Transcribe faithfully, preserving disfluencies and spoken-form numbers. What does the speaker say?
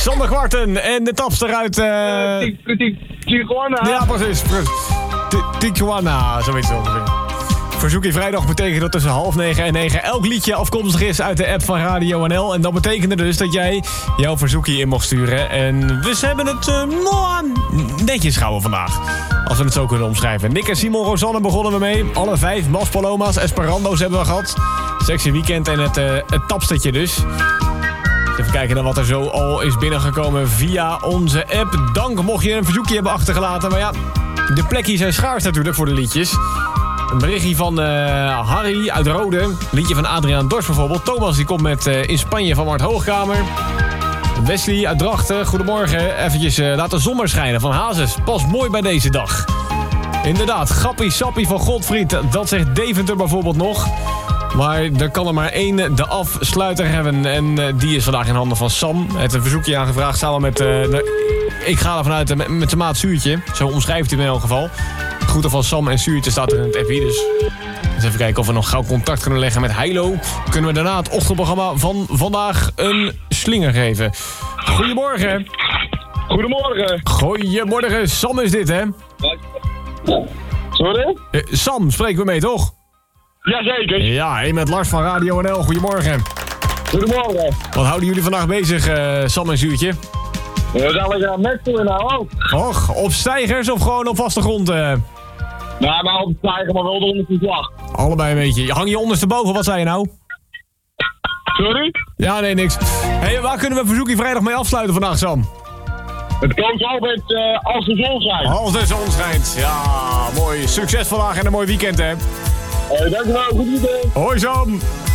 Sander Kwarten en de tapster uit... Uh... Tijuana. Ja, precies. Tijuana, zoiets ongeveer. Verzoekje vrijdag betekent dat tussen half negen en negen elk liedje afkomstig is uit de app van Radio N L. En dat betekende dus dat jij jouw verzoekje in mocht sturen. En we hebben het uh, netjes gehouden vandaag. Als we het zo kunnen omschrijven. Nick en Simon Rosanne begonnen we mee. Alle vijf, Mas Paloma's, Esperando's hebben we gehad. Sexy Weekend en het, uh, het tapstertje dus. Even kijken naar wat er zo al is binnengekomen via onze app. Dank mocht je een verzoekje hebben achtergelaten. Maar ja, de plekjes zijn schaars natuurlijk voor de liedjes. Een berichtje van uh, Harry uit Rode. Een liedje van Adriaan Dors bijvoorbeeld. Thomas die komt met uh, In Spanje van Mart Hoogkamer. Wesley uit Drachten, goedemorgen. Eventjes uh, laat de zon maar schijnen van Hazes. Past mooi bij deze dag. Inderdaad, Gappie Sappie van Godfried. Dat zegt Deventer bijvoorbeeld nog. Maar er kan er maar één de afsluiter hebben. En uh, die is vandaag in handen van Sam. Hij heeft een verzoekje aangevraagd samen met... Uh, de, ik ga ervan uit uh, met, met zijn maat Zuurtje. Zo omschrijft hij hem in elk geval. Groeten van Sam en Zuurtje staat er in het appie. Dus eens even kijken of we nog gauw contact kunnen leggen met Heilo. Kunnen we daarna het ochtendprogramma van vandaag een slinger geven. Goedemorgen. Goedemorgen. Goedemorgen. Sam is dit, hè? Sorry? Uh, Sam, spreken we mee, toch? Jazeker. Ja, en met Lars van Radio N L. Goedemorgen. Goedemorgen. Wat houden jullie vandaag bezig, uh, Sam en Zuurtje? We zijn lekker aan het metelen nou ook. Och, op stijgers of gewoon op vaste grond? Uh? Nou, maar op stijgen, maar wel de onderste slag. Allebei een beetje. Hang je ondersteboven, wat zei je nou? Sorry? Ja, nee, niks. Hé, hey, waar kunnen we verzoekje vrijdag mee afsluiten vandaag, Sam? Het komt altijd uh, als de zon schijnt. Als de zon schijnt. Ja, mooi. Succes vandaag en een mooi weekend, hè? Hey, dankjewel. Goed weekend. Hoi, Sam.